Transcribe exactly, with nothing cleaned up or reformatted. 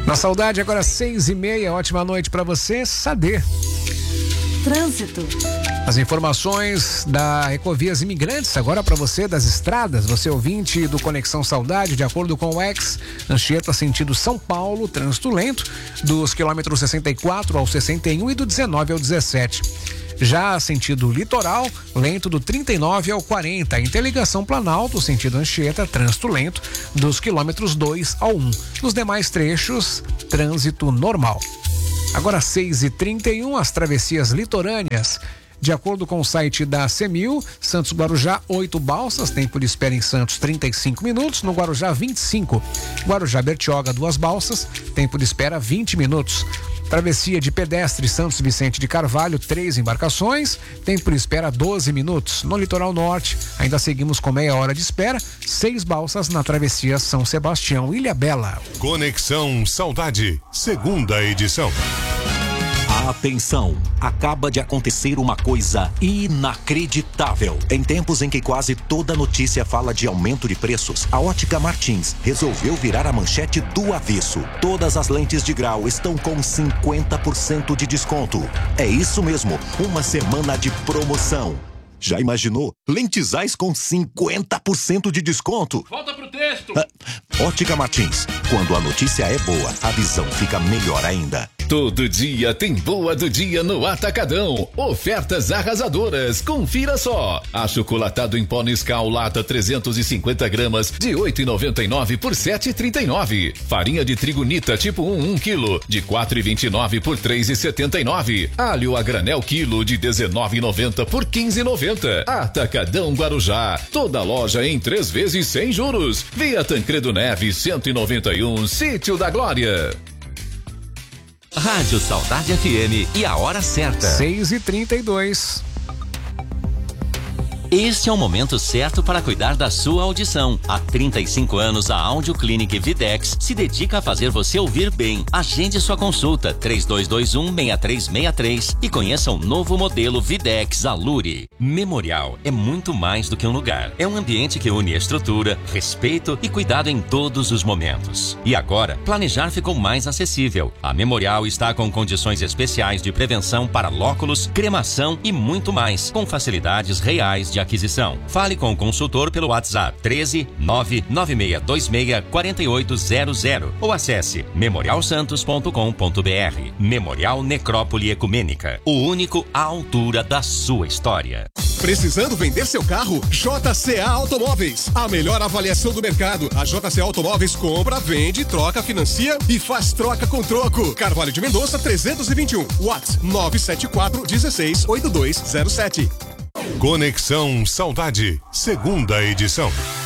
Na Saudade, agora seis e meia, ótima noite para você, Sadê. Trânsito. As informações da Ecovias Imigrantes, agora para você das estradas, você ouvinte do Conexão Saudade, de acordo com o X, Anchieta sentido São Paulo, trânsito lento, dos quilômetros sessenta e quatro ao sessenta e um e do dezenove ao dezessete. Já sentido litoral, lento do trinta e nove ao quarenta. Interligação Planalto, sentido Anchieta, trânsito lento, dos quilômetros dois ao um. Nos demais trechos, trânsito normal. Agora seis e trinta e um, as travessias litorâneas. De acordo com o site da CEMIL, Santos Guarujá, oito balsas, tempo de espera em Santos trinta e cinco minutos, no Guarujá vinte e cinco. Guarujá Bertioga, duas balsas, tempo de espera vinte minutos. Travessia de pedestre Santos Vicente de Carvalho, três embarcações, tempo de espera doze minutos. No litoral norte, ainda seguimos com meia hora de espera, seis balsas na travessia São Sebastião, Ilhabela. Conexão Saudade, segunda edição. Atenção! Acaba de acontecer uma coisa inacreditável. Em tempos em que quase toda notícia fala de aumento de preços, a Ótica Martins resolveu virar a manchete do avesso. Todas as lentes de grau estão com cinquenta por cento de desconto. É isso mesmo, uma semana de promoção. Já imaginou? Lentizais com cinquenta por cento de desconto. Volta pro texto. Ah, Ótica Martins. Quando a notícia é boa, a visão fica melhor ainda. Todo dia tem boa do dia no Atacadão. Ofertas arrasadoras. Confira só. Achocolatado em pó Nescau lata trezentos e cinquenta gramas de oito e noventa e nove por sete e trinta e nove. Farinha de trigo Nita tipo um, um quilo de quatro e vinte e nove por três e setenta e nove. Alho a granel quilo de dezenove e noventa por quinze e noventa. Atacadão Guarujá. Toda loja em três vezes sem juros. Via Tancredo Neves cento e noventa e um, Sítio da Glória. Rádio Saudade F M e a hora certa. seis e trinta e dois. Este é o momento certo para cuidar da sua audição. Há trinta e cinco anos, a Audio Clinic Videx se dedica a fazer você ouvir bem. Agende sua consulta três dois dois um, seis três seis três e conheça o novo modelo Videx Alure. Memorial é muito mais do que um lugar. É um ambiente que une estrutura, respeito e cuidado em todos os momentos. E agora, planejar ficou mais acessível. A Memorial está com condições especiais de prevenção para lóculos, cremação e muito mais, com facilidades reais de aquisição. Fale com o consultor pelo WhatsApp treze nove nove seis dois seis quatro oito zero zero ou acesse memorial santos ponto com ponto br. Memorial Necrópole Ecumênica, o único à altura da sua história. Precisando vender seu carro? J C A Automóveis. A melhor avaliação do mercado. A J C A Automóveis compra, vende, troca, financia e faz troca com troco. Carvalho de Mendonça trezentos e vinte e um. WhatsApp nove sete quatro um seis oito dois zero sete. Conexão Saudade, segunda edição.